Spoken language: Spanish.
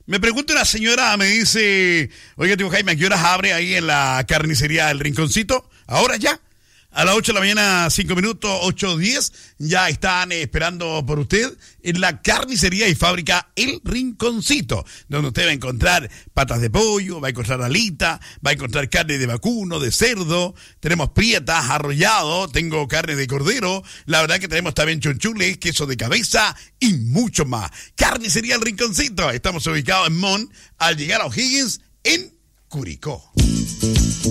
Me pregunta una señora, me dice, oiga, tío Jaime, ¿a qué horas abre ahí en la carnicería El Rinconcito? ¿Ahora ya? A las 8 de la mañana, 5 minutos, 8:10, ya están esperando por usted en la carnicería y fábrica El Rinconcito, donde usted va a encontrar patas de pollo, va a encontrar alita, va a encontrar carne de vacuno, de cerdo, tenemos prietas, arrollado, tengo carne de cordero, la verdad que tenemos también chonchules, queso de cabeza y mucho más. Carnicería El Rinconcito, estamos ubicados en Mon, al llegar a O'Higgins, en Curicó.